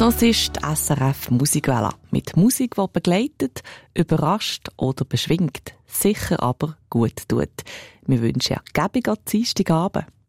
Das ist die SRF Musikwelle. Mit Musik, die begleitet, überrascht oder beschwingt. Sicher aber gut tut. Wir wünschen ja gäbigen Dienstagabend.